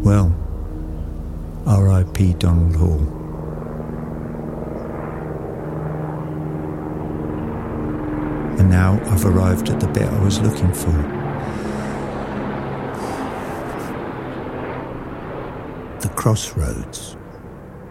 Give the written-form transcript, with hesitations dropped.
Well, R.I.P. Donald Hall. And now I've arrived at the bit I was looking for. The crossroads.